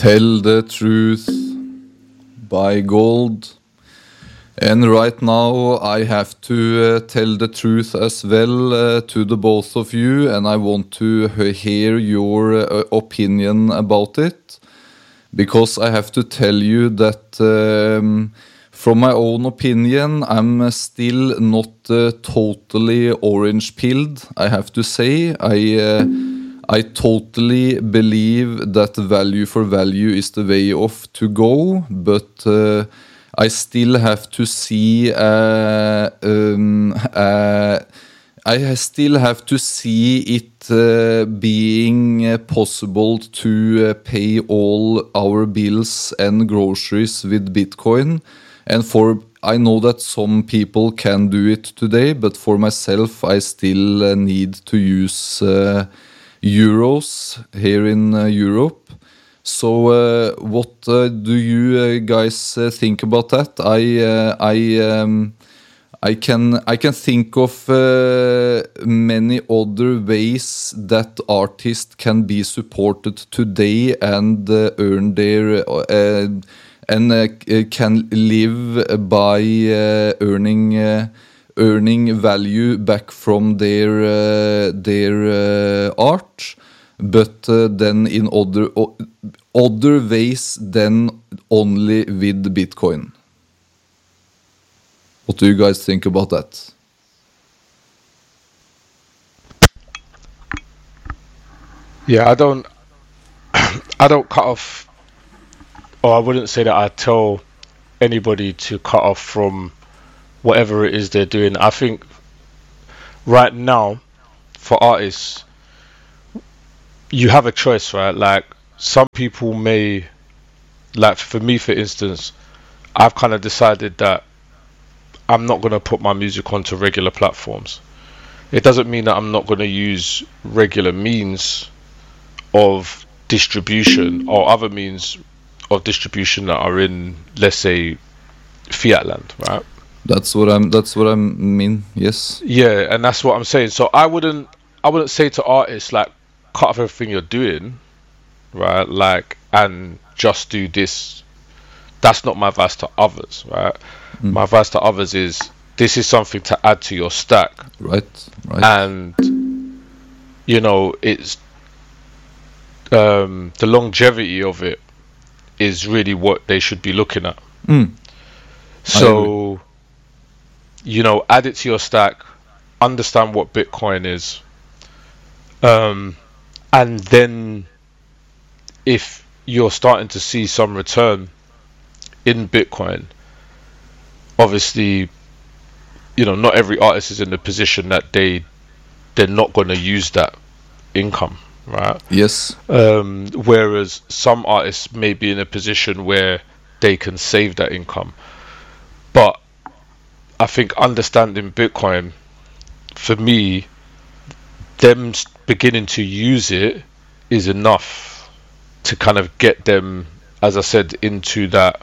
Tell the Truth by Gold. And right now I have to tell the truth as well to the both of you, and I want to hear your opinion about it, because I have to tell you that from my own opinion, I'm still not totally orange-pilled, I have to say. I totally believe that value for value is the way off to go, but I still have to see I still have to see it being possible to pay all our bills and groceries with Bitcoin. And I know that some people can do it today, but for myself, I still need to use euros here in Europe. So what do you guys think about that? I can think of many other ways that artists can be supported today and earn their can live by earning value back from their art, but then in other ways than only with Bitcoin. What do you guys think about that? Yeah, I don't cut off, or I wouldn't say that I tell anybody to cut off from whatever it is they're doing. I think right now, for artists, you have a choice, right? Like, some people may, like for me, for instance, I've kind of decided that I'm not going to put my music onto regular platforms. It doesn't mean that I'm not going to use regular means of distribution or other means of distribution that are in, let's say, fiat land, right? That's what I mean. Yes. Yeah, and that's what I'm saying. So I wouldn't say to artists, like, cut off everything you're doing, right? Like, and just do this. That's not my advice to others, right? My advice to others is, this is something to add to your stack. Right. And, you know, it's the longevity of it is really what they should be looking at. So, you know, add it to your stack, understand what Bitcoin is, and then if you're starting to see some return in Bitcoin, obviously, you know, not every artist is in the position that they're not going to use that income, right? Yes. Whereas some artists may be in a position where they can save that income. But I think understanding Bitcoin, for me, them beginning to use it is enough to kind of get them, as I said, into that,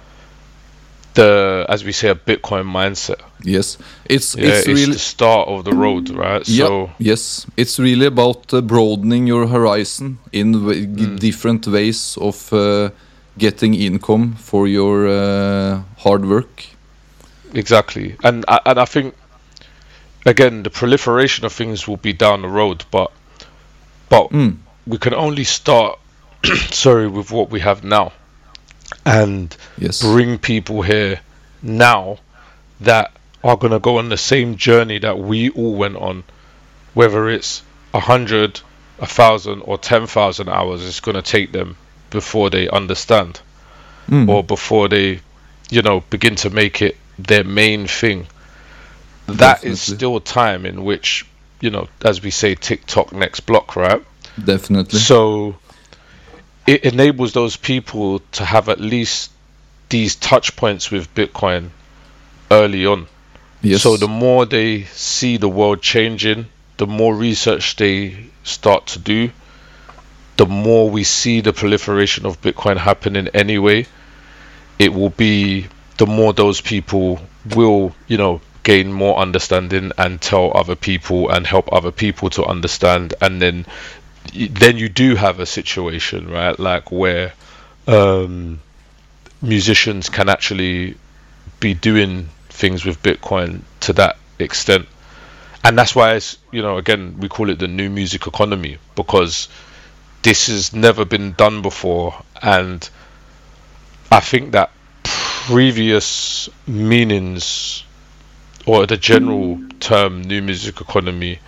as we say, a Bitcoin mindset. Yes, it's really the start of the road, right? So yes, it's really about broadening your horizon in different ways of getting income for your hard work. Exactly, and I think, again, the proliferation of things will be down the road, but we can only start with what we have now, and bring people here now that are going to go on the same journey that we all went on, whether it's 100, 1,000 or 10,000 hours it's going to take them before they understand, or before they, you know, begin to make it their main thing. That is still time in which, you know, as we say, TikTok next block, right? Definitely. So it enables those people to have at least these touch points with Bitcoin early on. Yes. So the more they see the world changing, the more research they start to do, the more we see the proliferation of Bitcoin happening anyway, it will be, the more those people will, you know, gain more understanding and tell other people and help other people to understand, and then you do have a situation, right, like where musicians can actually be doing things with Bitcoin to that extent. And that's why it's, again, we call it the new music economy, because this has never been done before. And I think that previous meanings, or the general term new music economy,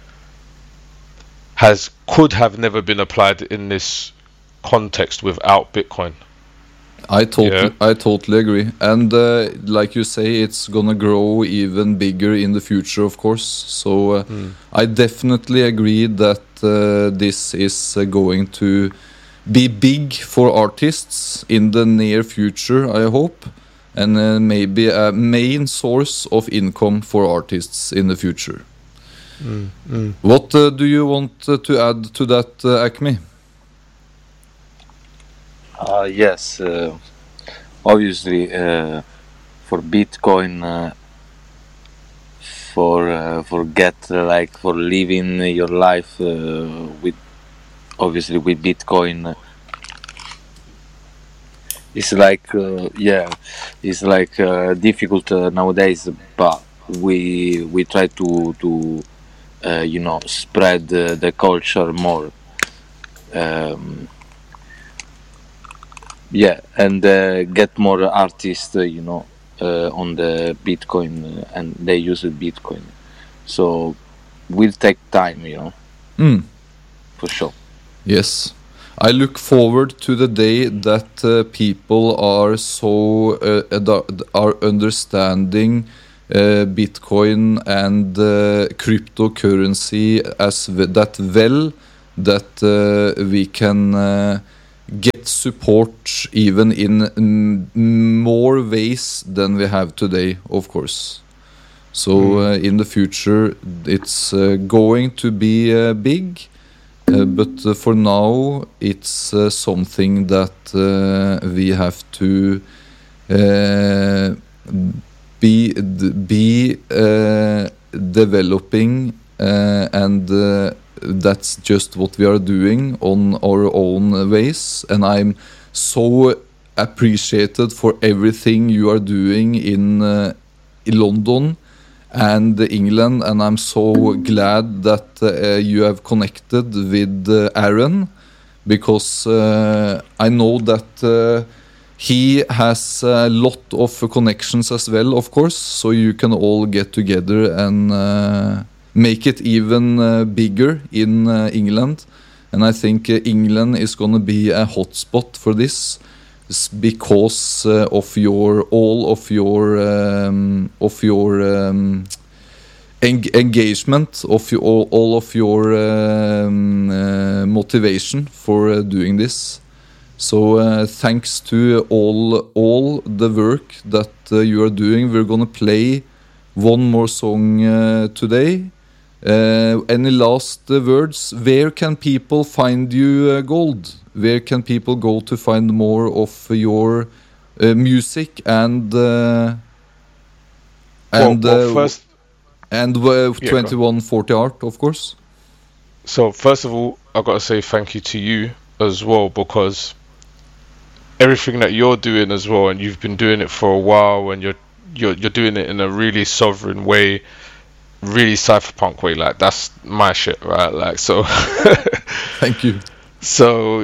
could have never been applied in this context without Bitcoin. I totally agree. And like you say, it's gonna grow even bigger in the future, of course. So I definitely agree that this is going to be big for artists in the near future, I hope. And maybe a main source of income for artists in the future. What do you want to add to that, Acme? Yes, obviously, for Bitcoin, for living your life with Bitcoin, it's difficult nowadays. But we try to spread the culture more. And get more artists, on the Bitcoin, and they use Bitcoin. So will take time, for sure. Yes, I look forward to the day that people are are understanding Bitcoin and cryptocurrency that we can get support even in more ways than we have today, of course. So in the future it's going to be big, but for now it's something that we have to be developing, and that's just what we are doing on our own ways. And I'm so appreciated for everything you are doing in London and England, and I'm so glad that you have connected with Aaron, because I know that he has a lot of connections as well, of course, so you can all get together and make it even bigger in England. And I think England is going to be a hotspot for this, because of your engagement, of all of your motivation for doing this. So thanks to all the work that you are doing. We're going to play one more song today. Any last words? Where can people find you, Gold? Where can people go to find more of your music and first, and 2140 Art, of course? So first of all, I've got to say thank you to you as well, because everything that you're doing as well, and you've been doing it for a while, and you're doing it in a really sovereign way, really cypherpunk way. Like, that's my shit, right? Like, so thank you. So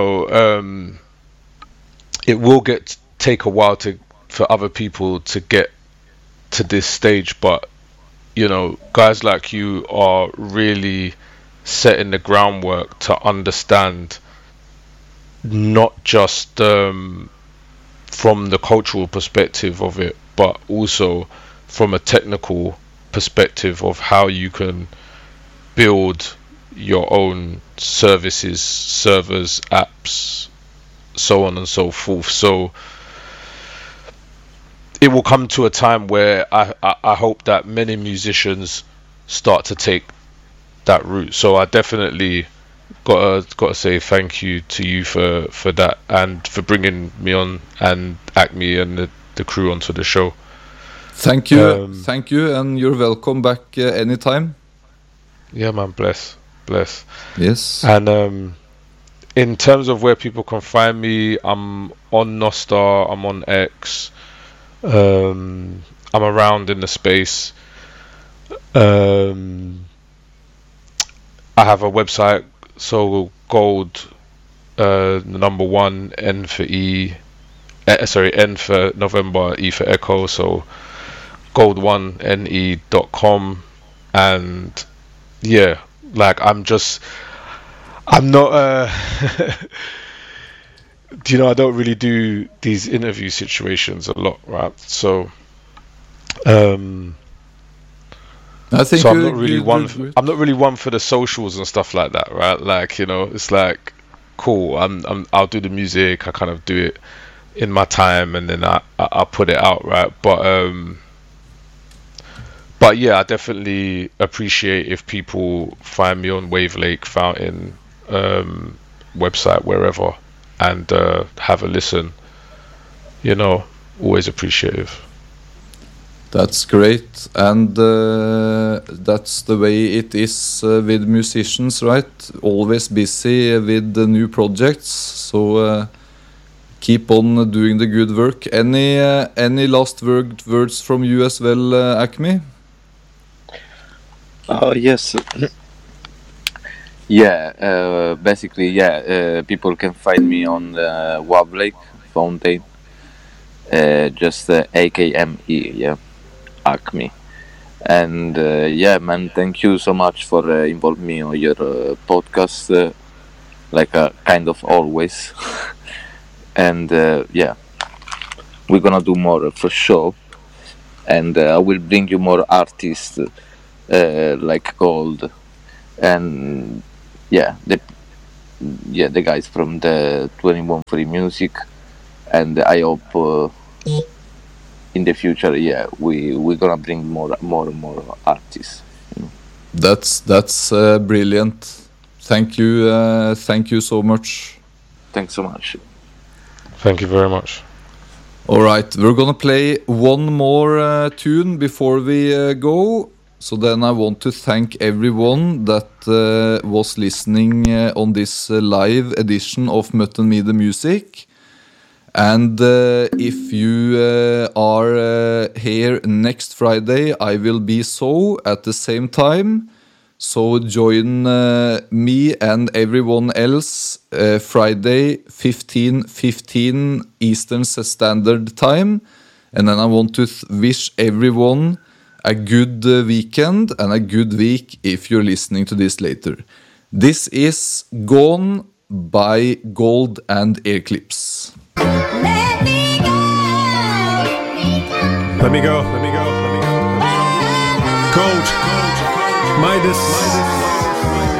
it will take a while for other people to get to this stage, but guys like you are really setting the groundwork to understand, not just from the cultural perspective of it, but also from a technical perspective of how you can build your own services, servers, apps, so on and so forth. So it will come to a time where I hope that many musicians start to take that route. So I definitely gotta say thank you to you for that, and for bringing me on, and Acme and the crew onto the show. Thank you, and you're welcome back anytime. Yeah, man, bless. Yes. And in terms of where people can find me, I'm on Nostar, I'm on X, I'm around in the space. I have a website, so gold, number one, N for E, N for November, E for Echo, so gold1ne.com. And yeah, like I'm not I don't really do these interview situations a lot, right? So I think so I'm not really one for the socials and stuff like that, right? Like, it's like cool, I'll do the music, I kind of do it in my time, and then I'll put it out, right? But yeah, I definitely appreciate if people find me on Wavelake, Fountain, website, wherever, and have a listen. Always appreciative. That's great, and that's the way it is with musicians, right? Always busy with the new projects, so keep on doing the good work. Any last words from you as well, Acme? Yes. Yeah, basically, yeah, people can find me on Wavelake, Fountain, just AKME, yeah, Acme. And yeah, man, thank you so much for involving me on your podcast, like kind of always. And yeah, we're gonna do more for sure. And I will bring you more artists like Gold and the guys from the 21 Free Music, and I hope in the future, we're gonna bring more and more artists. That's brilliant. Thank you so much. Thanks so much. Thank you very much. All right, we're gonna play one more tune before we go. So then I want to thank everyone that was listening on this live edition of Mutton Me the Music. And if you are here next Friday, I will be so at the same time. So join me and everyone else Friday 15:15 Eastern Standard Time. And then I want to wish everyone a good weekend and a good week if you're listening to this later. This is Gone by Gold and Airclips. Let me go. Let me go. Let me go. Let me go. Gold. Midas.